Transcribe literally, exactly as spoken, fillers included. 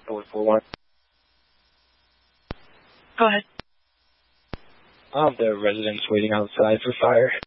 four four one. Go ahead. Um, the residents waiting outside for fire.